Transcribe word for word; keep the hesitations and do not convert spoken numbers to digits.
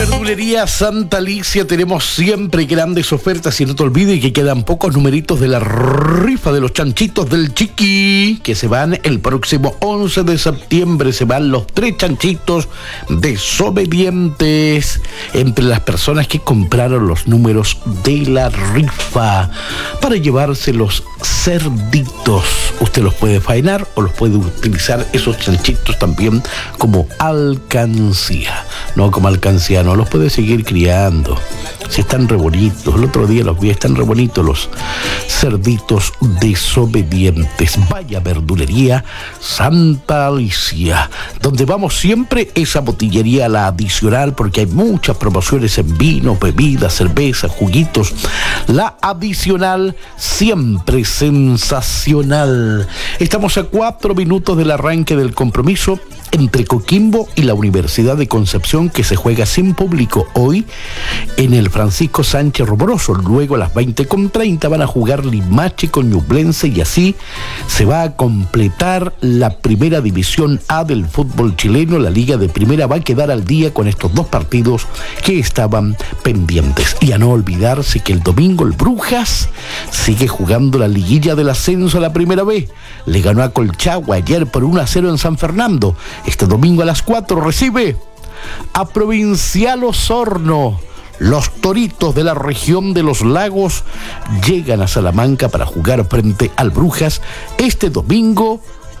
Verdulería Santa Alicia, tenemos siempre grandes ofertas y no te olvides que quedan pocos numeritos de la rifa de los chanchitos del Chiqui, que se van el próximo once de septiembre. Se van los tres chanchitos desobedientes entre las personas que compraron los números de la rifa para llevarse los cerditos. Usted los puede faenar o los puede utilizar esos chanchitos también como alcancía, no como alcancía, no los puede seguir criando. Si están re bonitos, el otro día los vi, están re bonitos los cerditos desobedientes. Vaya Verdulería Santa Alicia, donde vamos siempre esa botillería, la Adicional, porque hay muchas promociones en vino, bebidas, cerveza, juguitos. La Adicional, siempre sensacional. Estamos a cuatro minutos del arranque del compromiso entre Coquimbo y la Universidad de Concepción, que se juega sin público hoy en el Francisco Sánchez Romoroso. Luego a las veinte con treinta van a jugar Limache con Ñublense y así se va a completar la primera división A del fútbol chileno. La Liga de Primera va a quedar al día con estos dos partidos que estaban pendientes. Y a no olvidarse que el domingo el Brujas sigue jugando la liguilla del ascenso a la Primera B. Le ganó a Colchagua ayer por uno a cero en San Fernando. Este domingo a las cuatro recibe a Provincial Osorno. Los Toritos de la región de los Lagos llegan a Salamanca para jugar frente al Brujas este domingo